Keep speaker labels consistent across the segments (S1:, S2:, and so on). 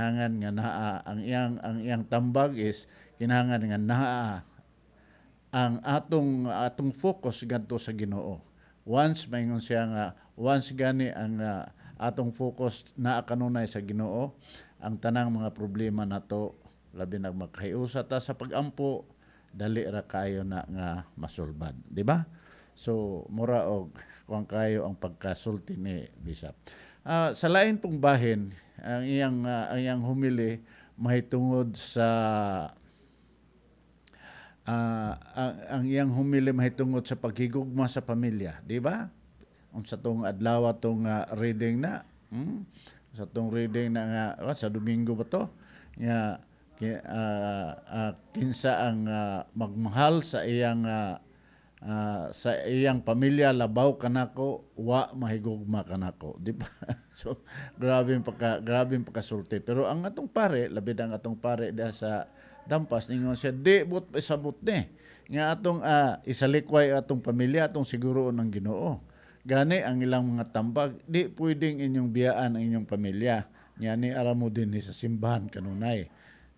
S1: kinahanglan nga naa ang iyang tambag is kinahanglan nga naa ang atong focus ngadto sa Ginoo. Once maingon siya nga once gani ang atong focus naa kanunay sa Ginoo, ang tanang mga problema nato labi na makahiusa ta sa pagampo dali ra kayo na nga masulbad, di ba? So mura og kuang kayo ang pagkasulti ni Bishop. Sa lain pong bahin, ang iyang humili mahitungod sa ang iyang humili mahitungod sa paghigugma sa pamilya, di ba? Unsa tong adlaw tong reading na? Sa tong reading na nga sa Domingo ba to? Nga kinsa ang magmahal sa iyang pamilya labaw kanako wa mahigugma kanako, di ba? So grabing pagkasulti. Pero ang atong pare, labi ang atong pare diha sa Dampas ningon siya di but isabot ni nga atong isalikway atong pamilya atong siguro ng Ginoo. Gani ang ilang mga tambag, di pwedeng inyong biyaan ang inyong pamilya. Nya ni ara mo din sa simbahan kanunay.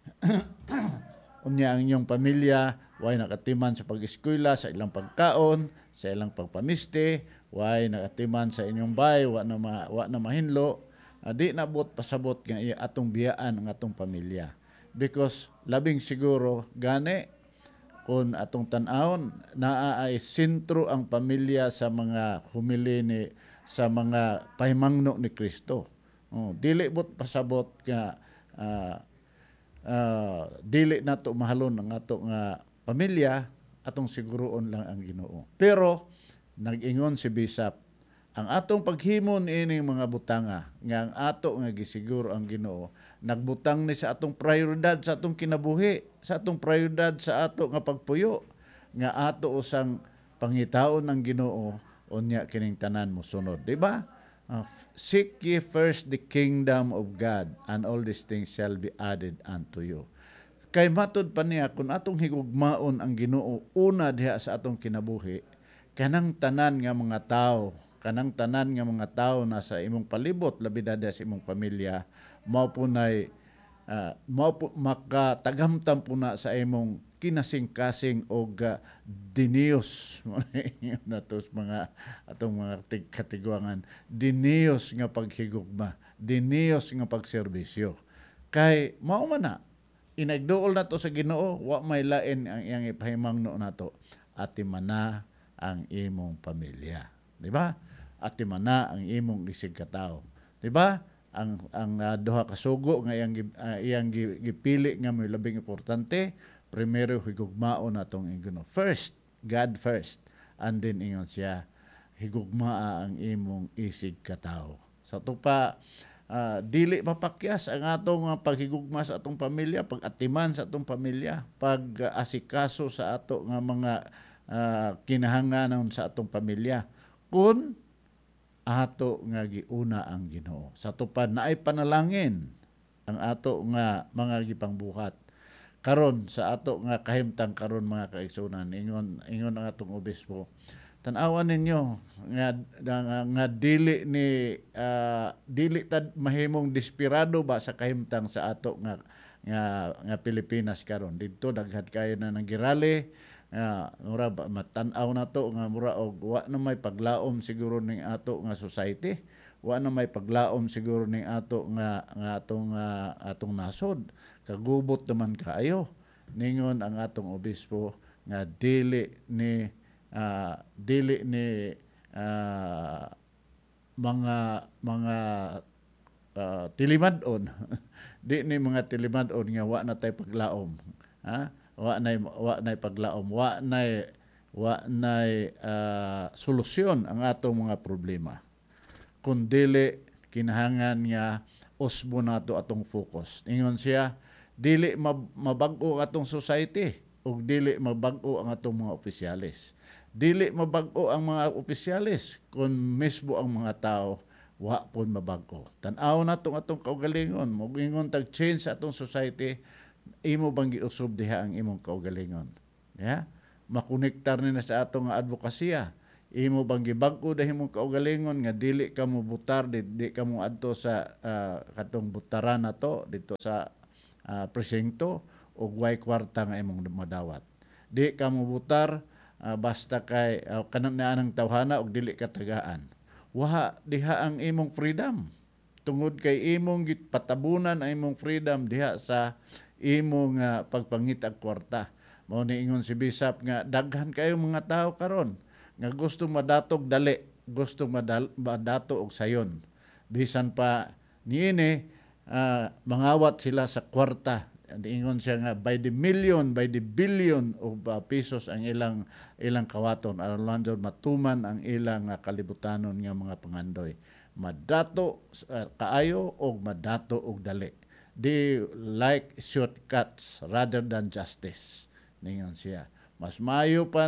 S1: Unya ang inyong pamilya way nakatiman sa pag-eskwela, sa ilang pagkaon, sa ilang pagpamiste, way nakatiman sa inyong bay, wa na mahinlo. Di nabot pasabot nga atong biyaan ang atong pamilya. Because labing siguro gani kung atong tan-awon naa ay sentro ang pamilya sa mga humili ni sa mga pahimangno ni Kristo. Dili bot pasabot nga dili nato mahalon ang ato nga pamilya, atong siguroon lang ang Ginoo. Pero nag-ingon si Bishop, ang atong paghimon ining mga butanga nga ang ato nga gisiguro ang Ginoo, nagbutang ni sa atong prioridad sa atong kinabuhi, sa atong prioridad sa ato nga pagpuyo, nga ato usang pangitaon ng Ginoo unya kining tanan mo sunod, di ba? Seek ye first the kingdom of God, and all these things shall be added unto you. Kay matud pa niya, kung atong higugmaon ang Ginoo una diha sa atong kinabuhi, kanang tanan nga mga tao na sa imong palibot, labi na sa imong pamilya, mao makatagamtam po na sa imong kinasing-kasing o diniyos na tos mga atong mga katigwangan, diniyos nga paghigugma, diniyos nga pagserbisyo. Kay mao man na inagduol nato sa Ginoo, wa may lain ang iyang ipahimangno nato, atimana ang imong pamilya, di ba? Atimana ang imong isig katao, di ba? Ang duha ka sugo nga iyang gipili nga may labing importante, primero higugmaon natong Ginoo. First, God first, and then ingon siya, higugmaa ang imong isig katao. Sa tupa dili mapakyas ang atong paghigugma sa atong pamilya, pag-atiman sa atong pamilya, pag-asikaso sa ato nga mga kinahanganon sa atong pamilya, kun ato nga giuna ang Ginoo. Sa tupad naay panalangin ang ato nga mga gipangbuhat. Karon sa ato nga kahimtang karon mga kaigsunan, ingon ang atong obispo, tan-awan ninyo nga dili tad mahimong desperado ba sa kahimtang sa ato nga Pilipinas karon. Didto daghan kayo na nagirali, mura ba matan-aw na to nga mura og wa na may paglaom siguro ning ato nga society, wa na may paglaom siguro ning ato nga atong nasod. Kagubot naman kaayo. Ningon ang atong obispo nga dili ni mga tilimad-on di ni mga tilimad-on nga wa na tay paglaom, wa nay paglaom, wa nay solusyon ang atong mga problema, kun dili kinahanglan nga usbo nato atong focus. Ingon siya, dili mabag-o atong society ug dili mabag-o ang atong mga opisyalis. Dili mabag-o ang mga opisyalis kung mismo ang mga tao wa pon mabag-o. Tan-aw nato atong kaugalingon, mogingon tag change sa atong society, imo bang giusob diha ang imong kaugalingon? Yeah? Makonektar ni na sa atong advokasya. Imo bang gibag-o dahil mo kaugalingon nga dili ka mo butar, di ka mo adto sa katong butaran na to dito sa presinto o way kwarta nga imong madawat. Di ka mo butar basta kay kanang naanang tawhana og dili ka tagaan. Waha diha ang imong freedom. Tungod kay imong patabunan ang imong freedom diha sa imong pagpangita kwarta. Mao ni ingon si Bishop nga daghan kayo mga tao karon nga gusto madatog dali, gusto madato og sayon. Bisan pa niini mangawat sila sa kwarta. Ingon siya nga by the million, by the billion of pesos ang ilang kawaton aron lang matuman ang ilang kalibutanon nga mga pangandoy. Madato kaayo o madato og dali. They like shortcuts rather than justice. Ningon siya. Mas maayo pa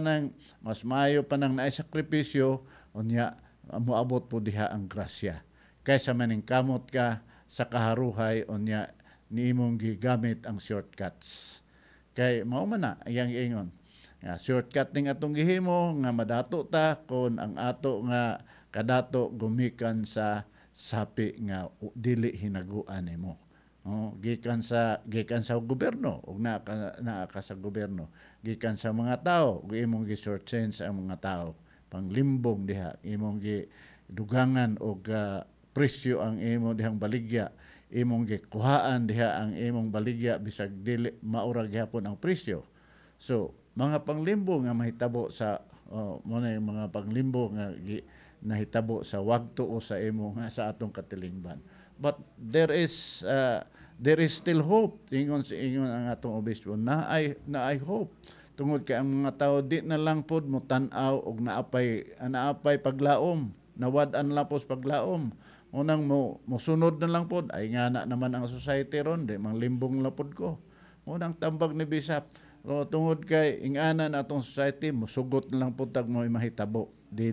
S1: nang naisakripisyo unya moabot po diha ang grasya. Kaysa maningkamot ka sa kaharuhay unya niimong gigamit ang shortcuts. Kay mao man na iyang ingon. Nga shortcut ning atong gihimo nga madato ta kon ang ato nga kadato gumikan sa sapi nga dili hinaguan nimo. Gikan sa gobyerno ug naa ka sa gobyerno, gikan sa mga tao ug imong gi-shortchange ang mga tao, panglimbong diha imong gidugangan og presyo ang imong dihang baligya, imong gikuhaan diha ang imong baligya bisag dili maura gyapon ang presyo. So mga panglimbo nga mahitabo sa muna yung mga panglimbo nga nahitabo sa wagto o sa imo nga sa atong katilingban. But there is still hope. Ingon ang atong obispo na ay hope. Tungod kay ang mga tao di na lang pod mo tan-aw og naapay paglaom. Nawad-an lang pos paglaom. Unang mo sunod na lang pod ay nga na naman ang society ron di manglimbong lang pod ko. Unang tambag ni Bishop tungod kay ingana na atong society mosugot na lang pod tag mo mahitabo.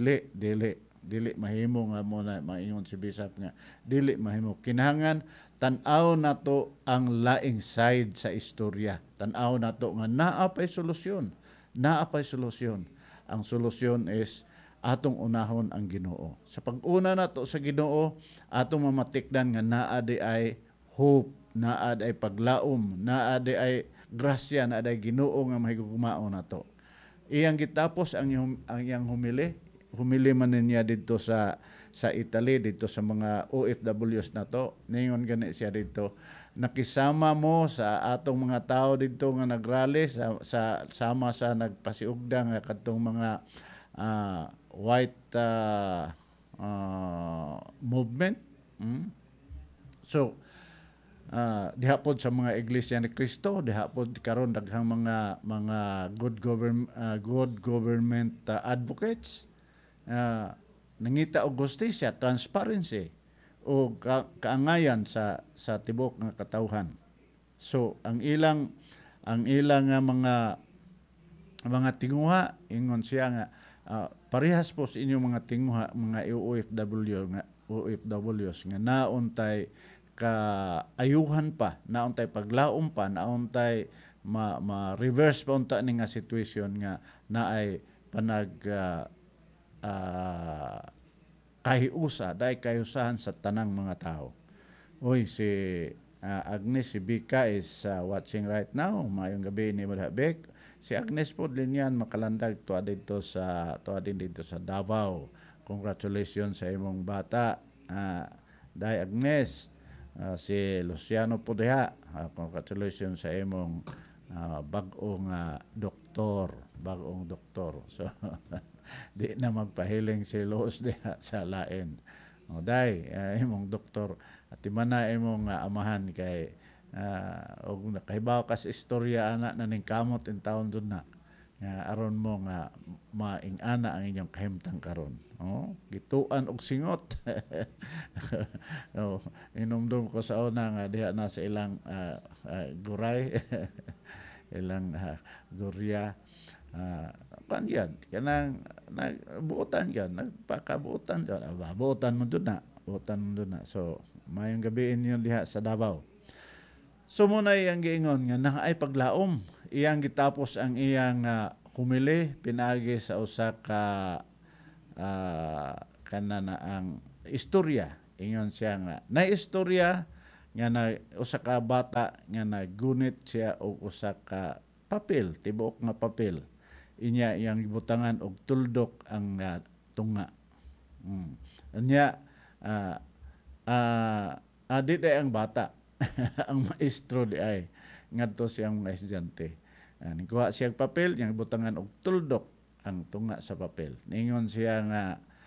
S1: Dili mahimo nga mo na maingon si Bishop nga dili mahimo kinahanglan tan-aw nato ang laing side sa istorya, tan-aw nato nga naapay solusyon. Ang solusyon is atong unahon ang Ginoo. Sa pag-una nato sa Ginoo atong mamatikdan nga naa di ay hope, naa di ay paglaom, naa di ay grasya, naa di ay Ginoo nga mahigugmao nato. Iyang gitapos ang iyang humili man niya dito sa Italy, dito sa mga OFWs na to. Ningon gani siya dito, nakisama mo sa atong mga tao dito nga nagrally sama sa nagpasiugda nga kadtong mga white movement. So diha pod sa mga iglesia ni Cristo, diha pod karon daghang mga good government advocates. Nangita og justisya, transparency o kaangayan sa tibok nga katawhan. So ang ilang mga tinguha ingon siya nga parehas po sa inyong mga tinguha mga OFWs nga nauntay kaayuhan pa, nauntay paglaom pa, nauntay ma-reverse pa unta ni nga situation nga naay panag kahiusa, dahil kahiusahan sa tanang mga tao. Uy, si Agnes, si Bika is watching right now. Mayong gabi ni Madhabek. Si Agnes po din yan makalandag tuwa din dito sa Davao. Congratulations sa imong bata. Dahil Agnes, si Luciano po diha. Congratulations sa imong bagong doktor. So, di na magpahiling si Loos diha sa lain. Imong doktor at imana imong amahan kay og nakahibaw kas istorya ana naning kamot in taon dun na nga aron mo nga maing-ana ang inyong kahimtang karon. Gituan og singot. Inumdum ko sa una nga diha na sa ilang guray ilang gurya kanyan kanang nagbuotan yan, nagpakabuotan yan, buotan mo doon na. So mayong gabi inyo diha sa Davao. So muna iyang giingon nga naay paglaom, iyang gitapos ang iyang humili pinagi sa usa ka kanana ang istorya. Ingon siya nga na istorya nga na usa ka bata nga nagunit siya og usa ka papel, tibuok nga papel. Inya iyang gibutangan og tuldok ang tunga. Anya di ay ang bata. Ang maestro di ay ngadto siyang mga estudyante. Nikuha siyang papel, yang butangan og tuldok ang tunga sa papel. Ningon siya nga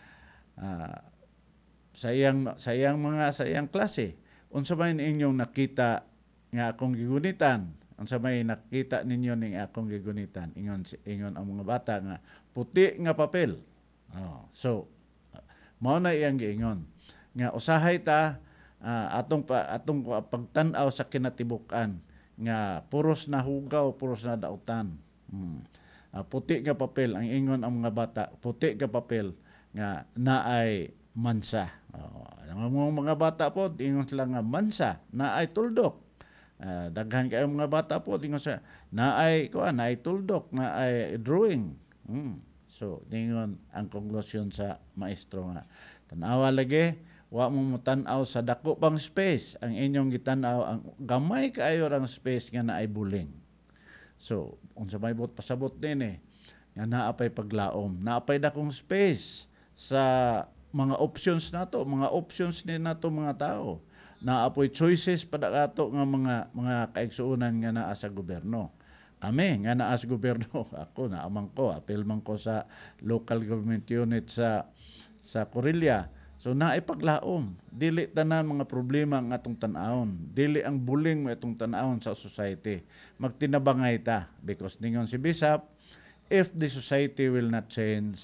S1: sayang klase. Unsa may inyong nakita nga akong gigunitan? Unsa may nakita ninyo ning akong gigunitan? Ingon ang mga bata nga puti nga papel. So mao na iyang giingon nga usahay ta atong pagtan-aw sa kinatibuk-an nga puros na hugaw, puros na dautan. Puti nga papel ang ingon ang mga bata, puti nga papel nga naay mansa. Ang mga bata po ingon sila nga mansa, naay tuldok. Daghan kay mga bata po ingon sa naay tuldok, naay drawing. So ningon ang konklusyon sa maestro nga tan-awa lagi wa mo tan-aw sa dako pang space, ang inyong gitan-aw ang gamay kaayo rang space nga naay buling. So unsa may pasabot din nga naapay paglaom, naapay dakong space sa mga options ni nato mga tao. Naapoy choices pada ato nga mga kaigsuonan nga naa sa gobyerno. Kami nga naa sa gobyerno, ako naamang ko, apil man ko sa local government unit sa Corillia. So naay paglaom, dili tanan mga problema ang atong tan-awon, dili ang bullying mo atong tan-awon sa society. Magtinabangay ta because ningon si Bishop, if the society will not change,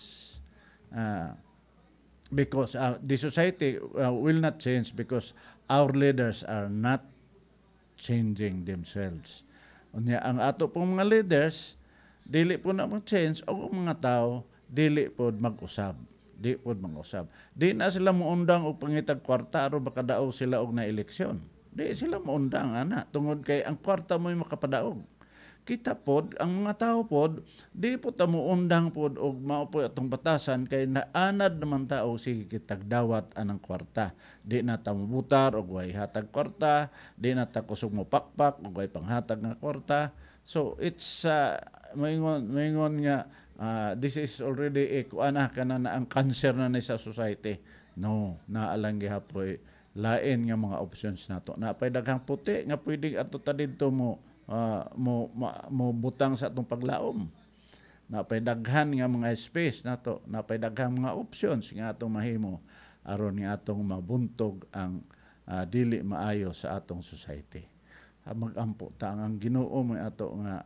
S1: because the society will not change because our leaders are not changing themselves. Unya ang ato pong mga leaders dili po na mag-change o mga tao dili po mag-usab. Di na sila muundang og pangitag kwarta aron makadaog sila og na eleksyon. Di sila muundang tungod kay ang kwarta mo'y makapadaog. Kita pod ang mga tao pod di po ta muundang pod og mao po atong batasan kay naanad naman tao sige kitag dawat anang kwarta. Di na ta mubutar og way hatag kwarta, di na ta kusog mo pakpak og way panghatag nga kwarta. So it's maingon nga this is already na ang cancer na ni sa society. No, naalang gihapoy lain nga mga options nato. Napay daghang puti nga pwede ato ta didto mo butang sa atong paglaom. Napay daghan nga mga space nato, napay daghang mga options nga atong mahimo aron nga atong mabuntog ang dili maayo sa atong society. Magampo ta ang Ginoo mo ato nga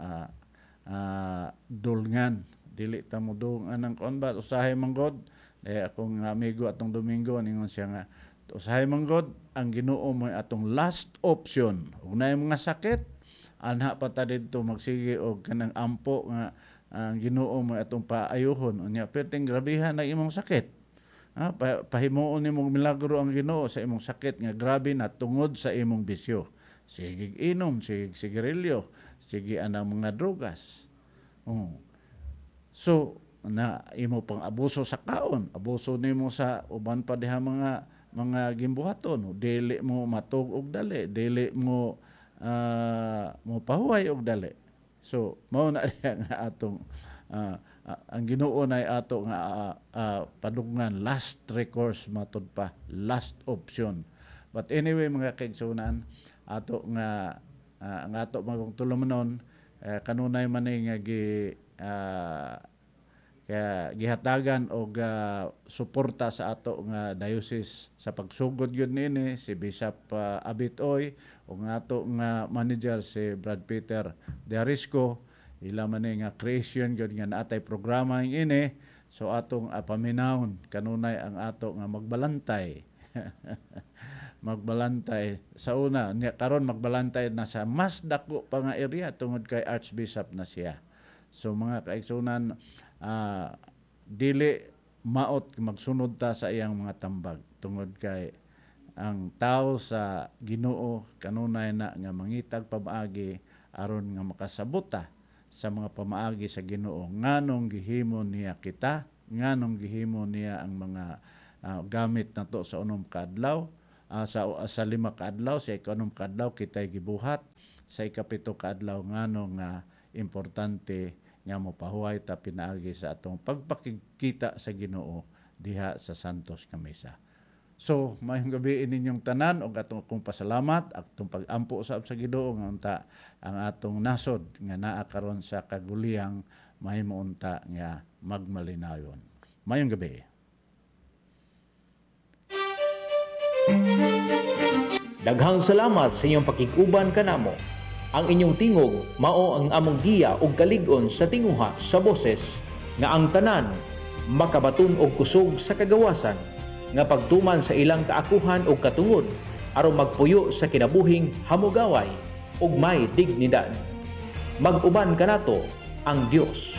S1: dulngan, dili ta mo dong anang kon ba usahay manggod akong amigo atong Domingo ningon siya nga usahay manggod ang Ginoo mo atong last option. Ug naay mga sakit anha pa ta didto magsige og kanang ampo nga ang Ginoo mo atong paayuhon unya perting grabihan na imong sakit. Pahimuon nimong milagro ang Ginoo sa imong sakit nga grabe na tungod sa imong bisyo. Sige inom, sige sigarilyo, sige anang mga drogas. So na imo pang abuso sa kaon, abuso nimo sa uban pa diha mga gimbuhaton, dili mo matug og dali, dili mo pahuway og dali. So mao na diha nga atong ang Ginoo nay ato nga padugnan, last recourse matud pa, last option. But anyway mga kaigsunan, ato nga ang ato magong tulumanon kanunay man nga kaya gihatagan og suporta sa ato nga diocese sa pagsugod gyud nini si Bishop Abitoy o nga ato nga manager si Brad Peter De Arisco, ila man nga creation gyud nga naatay programa ini, so atong paminawon kanunay ang ato nga magbalantay magbalantay sa una karon magbalantay na sa mas dako pa nga area tungod kay Archbishop na siya. So mga kaigsunan, dili maot magsunod ta sa iyang mga tambag tungod kay ang tao sa Ginoo kanunay na nga mangitag pamaagi aron nga makasabot ta sa mga pamaagi sa Ginoo nganong gihimo niya kita nganong gihimo niya ang mga gamit nato sa unom ka adlaw, sa 5 ka adlaw, sa ikanom ka adlaw kitay gibuhat, sa ikapito ka adlaw nganong importante nga mopahuway ta pinaagi sa atong pagpakikita sa Ginoo diha sa Santos nga Misa. So, mayong gabi ninyong tanan og atong akong pasalamat atong pag-ampo sa Ginoo nga unta ang atong nasod nga naa karon sa kaguliyang mahimo-unta nga magmalinayon. Mayong gabi.
S2: Daghang salamat sa inyong pakiguban kanamo. Ang inyong tingog mao ang among giya ug kalig-on sa tinguha sa boses nga ang tanan makabaton og kusog sa kagawasan nga pagtuman sa ilang kaakuhan ug katungod aron magpuyo sa kinabuhing hamugaway ug may dignidad. Mag-uban kanato ang Dios.